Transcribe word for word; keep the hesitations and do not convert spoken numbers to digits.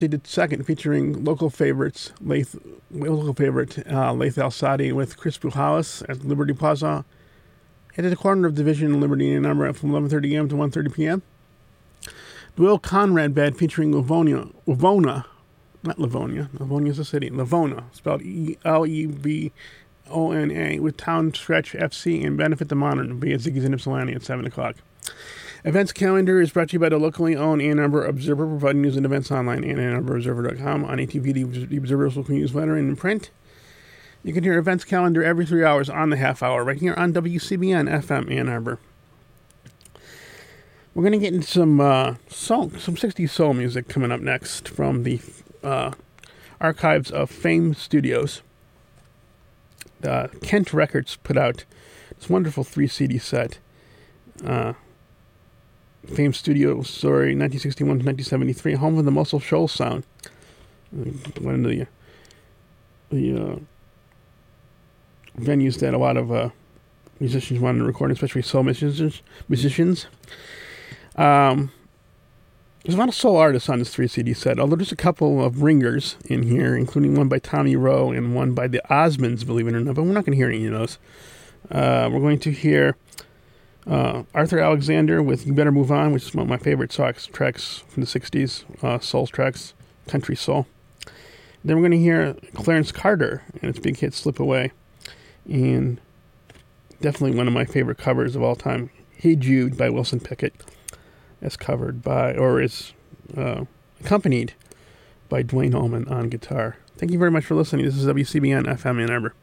They did second, featuring local favorites, Lath, local favorite uh, Laith Al-Sadi with Chris Pujalis at Liberty Plaza. At the corner of Division and Liberty in number from eleven thirty a.m. to one thirty p.m. The Will Conrad Band featuring Livonia, Livona, not Livonia, Livonia is a city, Livona, spelled E L E V O N A, with Town Stretch F C and Benefit the Modern via Ziggy's in Ypsilanti at seven o'clock. Events calendar is brought to you by the locally owned Ann Arbor Observer, providing news and events online at ann arbor observer dot com, on A T V, the Observer's local newsletter, and in print. You can hear events calendar every three hours on the half hour, right here on W C B N F M Ann Arbor. We're going to get into some uh, soul, some sixties soul music coming up next from the uh, archives of Fame Studios. Uh, Kent Records put out this wonderful three C D set. Uh, Fame Studios, sorry, nineteen sixty-one to nineteen seventy-three, home of the Muscle Shoals sound. One of the, the uh, venues that a lot of uh, musicians wanted to record, especially soul musicians. musicians. Um, there's a lot of soul artists on this three C D set, although there's a couple of ringers in here, including one by Tommy Rowe and one by the Osmonds, believe it or not, but we're not going to hear any of those. Uh, we're going to hear uh, Arthur Alexander with You Better Move On, which is one of my favorite tracks, tracks from the sixties, uh, soul tracks, country soul. Then we're going to hear Clarence Carter and its big hit Slip Away, and definitely one of my favorite covers of all time, Hey Jude by Wilson Pickett, as covered by, or is uh, accompanied by Dwayne Allman on guitar. Thank you very much for listening. This is W C B N F M Ann Arbor.